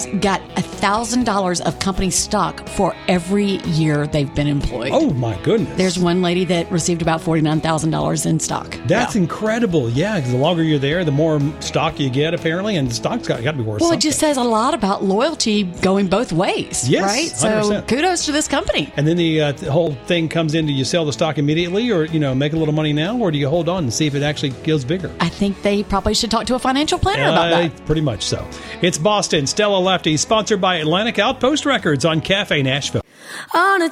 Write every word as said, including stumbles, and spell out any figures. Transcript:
has got one thousand dollars of company stock for every year they've been employed. Oh, my goodness. There's one lady that received about forty-nine thousand dollars in stock. That's yeah. incredible. Yeah, because the longer you're there, the more stock you get, apparently, and the stock's got, got to be worth Well, something. it just says a lot about loyalty going both ways, yes, right? one hundred percent. So kudos to this company. And then the, uh, the whole thing comes in, do you sell the stock immediately or, you know, make a little money now, or do you hold on and see if it actually goes bigger? I think they probably should talk to a financial planner about Uh, that. Pretty much so. It's Boston, Stella Lefty, sponsored by Atlantic Outpost Records on Cafe Nashville. On a